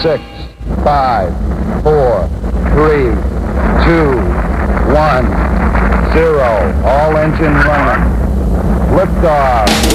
6, 5, 4, 3, 2, 1, 0. All engine running. Liftoff.